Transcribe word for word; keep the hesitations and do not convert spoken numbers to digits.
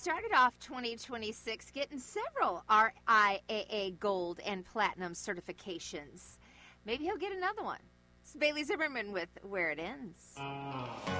started off twenty twenty-six getting several R I A A Gold and Platinum certifications. Maybe he'll get another one. It's Bailey Zimmerman with Where It Ends.